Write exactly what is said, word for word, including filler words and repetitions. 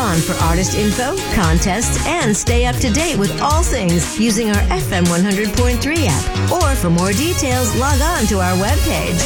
on for artist info, contests, and stay up to date with all things using our F M one hundred point three app. Or for more details, log on to our webpage.